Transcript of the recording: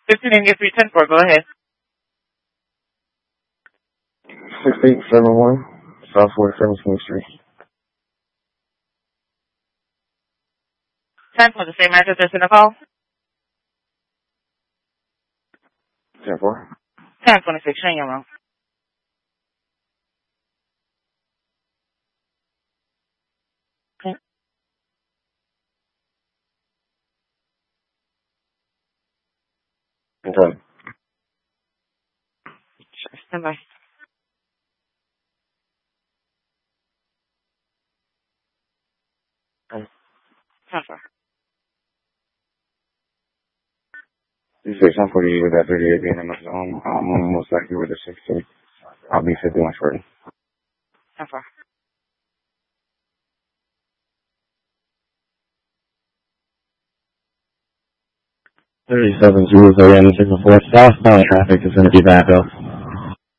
158310-4, go ahead. 6871 Southwest 17th Street. 10 for the same address as in the call. 10-4. 1026, showing your room. Okay. Okay. Sure, stand by. Okay. 10-4. You say 1040 with that 38 being in my zone. Most likely with the 60. I'll be 51 shortly. 10-4. 37 Zulu AM, 604 southbound traffic is going to be back up.